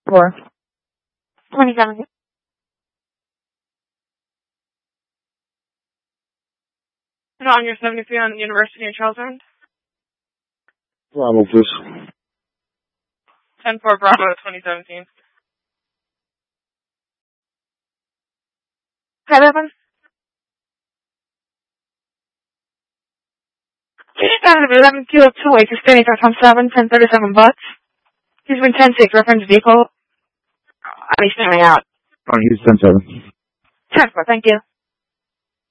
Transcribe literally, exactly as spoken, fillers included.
four. twenty-seven. No, on your seventy-three on University in Charles Road. Bravo, please. ten four Bravo, twenty seventeen. Hi, Evan. He's down to eleven kilo two eight, sustaining from seven, ten thirty-seven bucks. He's been ten six, reference depot. I'll be standing out. On Houston ten seven. ten four, thank you.